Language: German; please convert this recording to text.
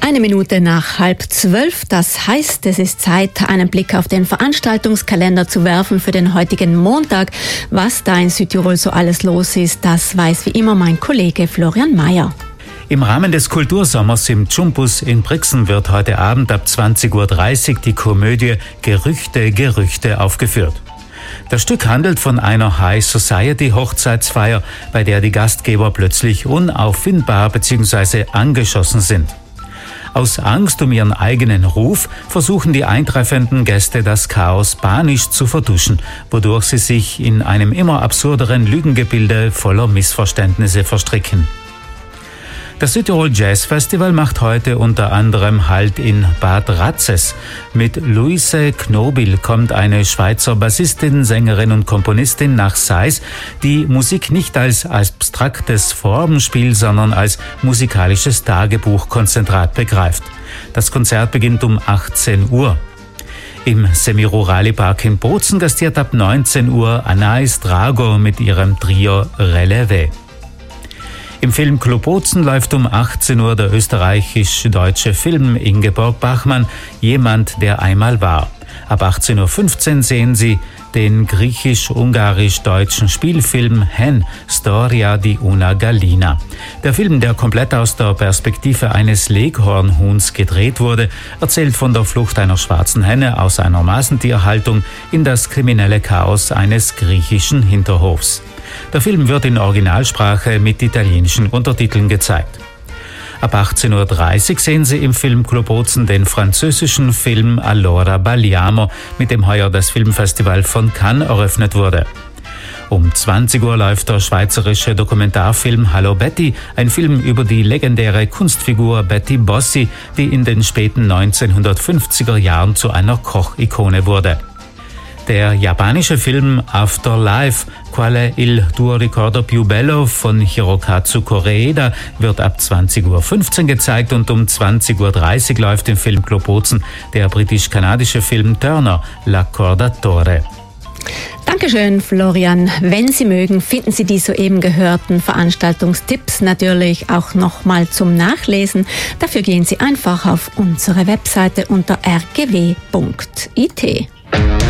Eine Minute nach 11:30, das heißt, es ist Zeit, einen Blick auf den Veranstaltungskalender zu werfen für den heutigen Montag. Was da in Südtirol so alles los ist, das weiß wie immer mein Kollege Florian Mayer. Im Rahmen des Kultursommers im Jumbus in Brixen wird heute Abend ab 20:30 Uhr die Komödie Gerüchte, Gerüchte aufgeführt. Das Stück handelt von einer High-Society-Hochzeitsfeier, bei der die Gastgeber plötzlich unauffindbar bzw. angeschossen sind. Aus Angst um ihren eigenen Ruf versuchen die eintreffenden Gäste das Chaos panisch zu vertuschen, wodurch sie sich in einem immer absurderen Lügengebilde voller Missverständnisse verstricken. Das Südtirol Jazz Festival macht heute unter anderem Halt in Bad Ratzes. Mit Luise Knobil kommt eine Schweizer Bassistin, Sängerin und Komponistin nach Seis, die Musik nicht als abstraktes Formenspiel, sondern als musikalisches Tagebuchkonzentrat begreift. Das Konzert beginnt um 18 Uhr. Im Semirurali-Park in Bozen gastiert ab 19 Uhr Anais Drago mit ihrem Trio Relevé. Im Filmclub Bozen läuft um 18 Uhr der österreichisch-deutsche Film Ingeborg Bachmann Jemand, der einmal war. Ab 18:15 Uhr sehen Sie den griechisch-ungarisch-deutschen Spielfilm Hen, Storia di una Gallina. Der Film, der komplett aus der Perspektive eines Leghornhuhns gedreht wurde, erzählt von der Flucht einer schwarzen Henne aus einer Massentierhaltung in das kriminelle Chaos eines griechischen Hinterhofs. Der Film wird in Originalsprache mit italienischen Untertiteln gezeigt. Ab 18:30 Uhr sehen Sie im Filmclub Bozen den französischen Film Allora balliamo, mit dem heuer das Filmfestival von Cannes eröffnet wurde. Um 20 Uhr läuft der schweizerische Dokumentarfilm Hallo Betty, ein Film über die legendäre Kunstfigur Betty Bossi, die in den späten 1950er Jahren zu einer Kochikone wurde. Der japanische Film Afterlife, Qual è il tuo ricordo più bello von Hirokazu Koreeda wird ab 20:15 Uhr gezeigt und um 20:30 Uhr läuft im Filmclub Bozen der britisch-kanadische Film Turner, L'Accordatore. Dankeschön, Florian. Wenn Sie mögen, finden Sie die soeben gehörten Veranstaltungstipps natürlich auch nochmal zum Nachlesen. Dafür gehen Sie einfach auf unsere Webseite unter rgw.it.